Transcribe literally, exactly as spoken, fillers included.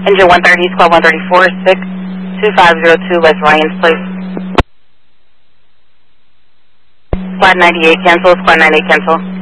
Engine one thirty, squad one thirty-four, six two five zero two West Ryan's Place. Squad ninety-eight cancel, squad ninety-eight cancel.